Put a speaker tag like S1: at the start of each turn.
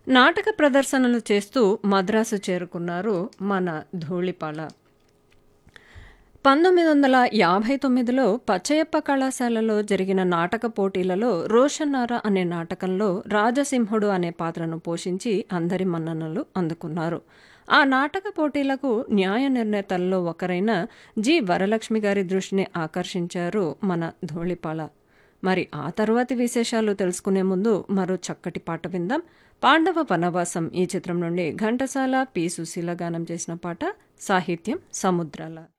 S1: నాటక ప్రదర్శనలు చేస్తూ మద్రాసు చేరుకున్నారు మన ధూళిపాల. 1959లో పచ్చయ్యప్ప కళాశాలలో జరిగిన నాటక పోటీలలో రోషన్నార అనే నాటకంలో రాజసింహుడు అనే పాత్రను పోషించి అందరి మన్ననలు అందుకున్నారు. ఆ నాటక పోటీలకు న్యాయ నిర్ణేతల్లో ఒకరైన జి. వరలక్ష్మి గారి దృష్టిని ఆకర్షించారు మన ధూళిపాల. మరి ఆ తర్వాతి విశేషాలు తెలుసుకునే ముందు మరో చక్కటి పాట విందాం. పాండవ వనవాసం ఈ చిత్రం నుండి ఘంటసాల, పి. సుశీల గానం చేసిన పాట, సాహిత్యం సముద్రాల.